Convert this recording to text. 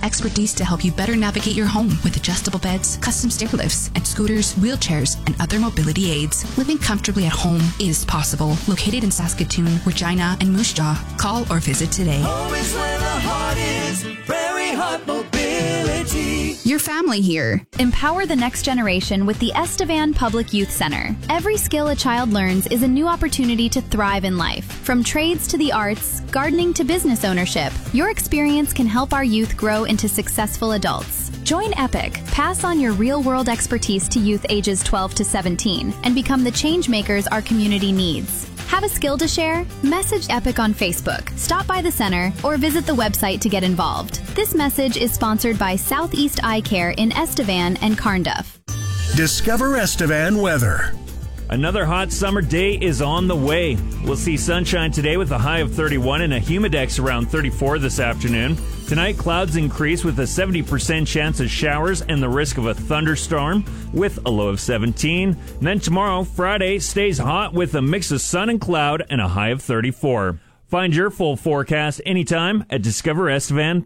expertise to help you better navigate your home with adjustable beds, custom stair lifts, and scooters, wheelchairs, and other mobility aids. Living comfortably at home is possible. Located in Saskatoon, Regina, and Moose Jaw. Call or visit today. Home is where the heart is. Prairie Heart Mobility. Your family here. Empower the next generation with the Estevan Public Youth Center. Every skill a child learns is a new opportunity to thrive in life. From trades to the arts, gardening to business ownership, your experience can help our youth grow into successful adults. Join EPIC, pass on your real-world expertise to youth ages 12 to 17, and become the change makers our community needs. Have a skill to share? Message EPIC on Facebook, stop by the center, or visit the website to get involved. This message is sponsored by Southeast Eye Care in Estevan and Carnduff. Discover Estevan weather. Another hot summer day is on the way. We'll see sunshine today with a high of 31 and a humidex around 34 this afternoon. Tonight, clouds increase with a 70% chance of showers and the risk of a thunderstorm with a low of 17. And then tomorrow, Friday, stays hot with a mix of sun and cloud and a high of 34. Find your full forecast anytime at discoverestevan.com.